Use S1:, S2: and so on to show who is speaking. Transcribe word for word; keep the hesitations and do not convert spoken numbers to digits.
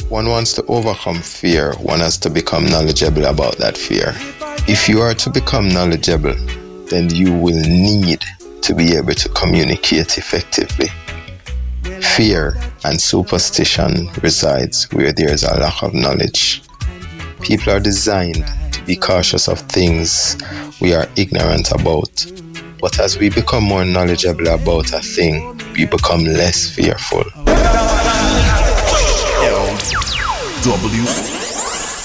S1: one wants to overcome fear, one has to become knowledgeable about that fear. If you are to become knowledgeable, then you will need to be able to communicate effectively. Fear and superstition resides where there is a lack of knowledge. People are designed to be cautious of things we are ignorant about. But as we become more knowledgeable about a thing, we become less fearful.
S2: L W